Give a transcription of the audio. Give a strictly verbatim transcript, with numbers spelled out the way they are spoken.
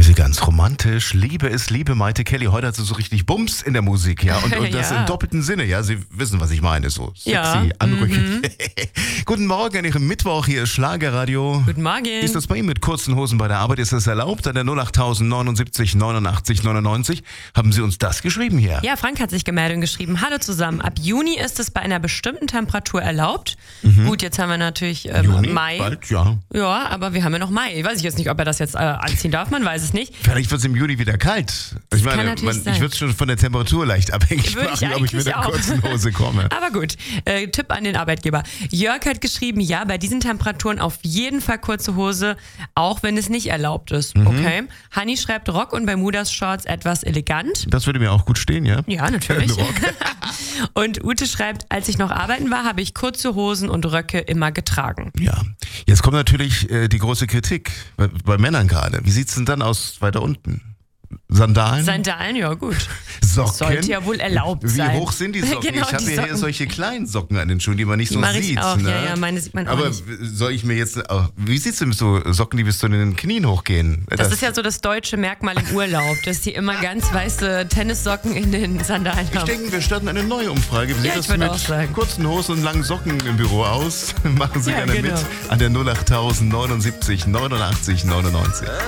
Heute ganz romantisch. Liebe ist Liebe, Maite Kelly. Heute hat sie so richtig Bums in der Musik, ja. Und, und das Ja. im doppelten Sinne, ja. Sie wissen, was ich meine. So sexy, Ja. anrückend. Mhm. Guten Morgen an Ihrem Mittwoch. Hier ist Schlagerradio. Guten Morgen. Ist das bei Ihnen mit kurzen Hosen bei der Arbeit? Ist das erlaubt? An der null acht neunundsiebzig neunundachtzig neunundneunzig haben Sie uns das geschrieben hier. Ja, Frank hat sich gemeldet und geschrieben, hallo zusammen, ab Juni ist es bei einer bestimmten Temperatur erlaubt. Gut, jetzt haben wir natürlich ähm, Juni, Mai. bald, ja. Ja, aber wir haben ja noch Mai. Ich weiß jetzt nicht, ob er das jetzt äh, anziehen darf, man weiß es nicht. Vielleicht wird es im Juni wieder kalt. Ich kann meine, natürlich man, sein. ich würde es schon von der Temperatur leicht abhängig Würde ich machen, ob ich mit eigentlich der auch. kurzen Hose komme. Aber gut, äh, Tipp an den Arbeitgeber. Jörg hat geschrieben, ja, bei diesen Temperaturen auf jeden Fall kurze Hose, auch wenn es nicht erlaubt ist. Mhm. Okay. Hanni schreibt Rock und Bermudas Shorts etwas elegant. Das würde mir auch gut stehen, ja? Ja, natürlich. Ein Rock. Und Ute schreibt, als ich noch arbeiten war, habe ich kurze Hosen und Röcke immer getragen. Ja, jetzt kommt natürlich äh, die große Kritik bei, bei Männern gerade. Wie sieht's denn dann aus weiter unten? Sandalen? Sandalen, ja gut. Socken? Sollte ja wohl erlaubt Wie sein. Wie hoch sind die Socken? Genau, ich habe die hier Socken. solche kleinen Socken an den Schuhen, die man nicht Die so mache ich sieht. auch, ne? ja, ja, meine sieht man auch Aber nicht. soll ich mir jetzt, oh, wie sieht's denn mit so Socken, die bis zu den Knien hochgehen? Das, ist ja so das deutsche Merkmal im Urlaub, dass die immer ganz weiße Tennissocken in den Sandalen Ich haben. denke, wir starten eine neue Umfrage. Wie sieht Ja, ich das würde mit auch sagen. kurzen Hosen und langen Socken im Büro aus? Machen Sie Ja, gerne genau. mit an der null acht neunundsiebzig neunundachtzig neunundneunzig.